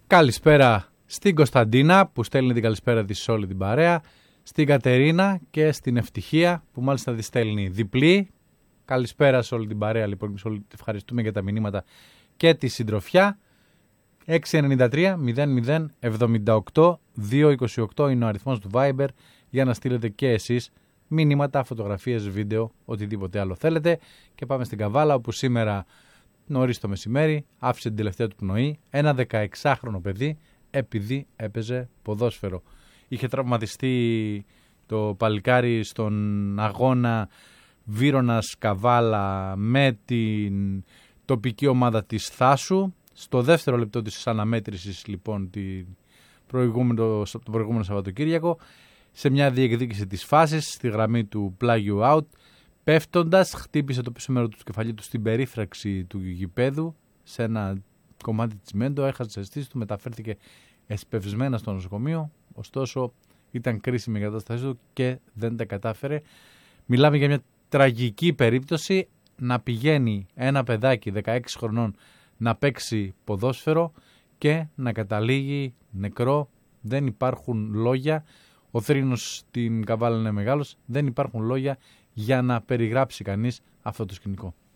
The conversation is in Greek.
Καλησπέρα στην Κωνσταντίνα που στέλνει την καλησπέρα της σε όλη την παρέα, στην Κατερίνα και στην Ευτυχία που μάλιστα τη στέλνει διπλή. Καλησπέρα σε όλη την παρέα λοιπόν, ευχαριστούμε για τα μηνύματα και τη συντροφιά. 693 00 78 228 είναι ο αριθμός του Viber για να στείλετε και εσείς μηνύματα, φωτογραφίες, βίντεο, οτιδήποτε άλλο θέλετε. Και πάμε στην Καβάλα όπου σήμερα νωρίς το μεσημέρι άφησε την τελευταία του πνοή ένα 16χρονο παιδί επειδή έπαιζε ποδόσφαιρο. Είχε τραυματιστεί το παλικάρι στον αγώνα Βύρωνας Καβάλα με την τοπική ομάδα της Θάσου. Στο δεύτερο λεπτό της αναμέτρησης λοιπόν το προηγούμενο Σαββατοκύριακο, σε μια διεκδίκηση της φάσης στη γραμμή του πλάγιου out, πέφτοντας χτύπησε το πίσω μέρο του κεφαλιού του στην περίφραξη του γηπέδου σε ένα κομμάτι τσιμέντο, έχασε τις αισθήσεις του, μεταφέρθηκε εσπευσμένα στο νοσοκομείο, ωστόσο ήταν κρίσιμη η κατάστασή του και δεν τα κατάφερε. Μιλάμε για μια τραγική περίπτωση, να πηγαίνει ένα παιδάκι 16 χρονών να παίξει ποδόσφαιρο και να καταλήγει νεκρό. Δεν υπάρχουν λόγια, ο θρήνος στην Καβάλα είναι μεγάλος, δεν υπάρχουν λόγια για να περιγράψει κανείς αυτό το σκηνικό.